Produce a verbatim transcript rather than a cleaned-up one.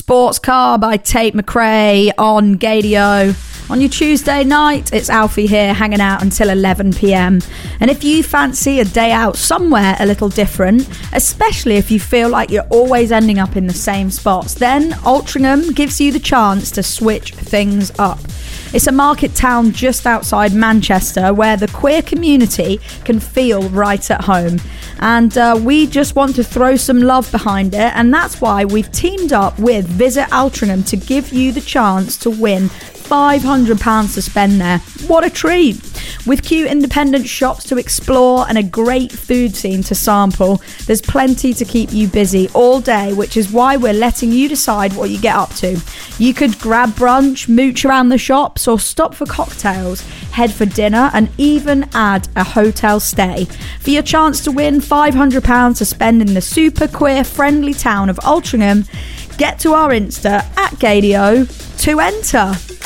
Sports Car by Tate McRae on Gaydio. On your Tuesday night, it's Alfie here hanging out until eleven p.m. And if you fancy a day out somewhere a little different, especially if you feel like you're always ending up in the same spots, then Altrincham gives you the chance to switch things up. It's a market town just outside Manchester where the queer community can feel right at home. And uh, we just want to throw some love behind it, and that's why we've teamed up with Visit Altrincham to give you the chance to win five hundred pounds to spend there. What a treat! With cute independent shops to explore and a great food scene to sample, there's plenty to keep you busy all day, which is why we're letting you decide what you get up to. You could grab brunch, mooch around the shops, or stop for cocktails, head for dinner, and even add a hotel stay. For your chance to win five hundred pounds to spend in the super queer friendly town of Altrincham, get to our Insta at Gaydio to enter.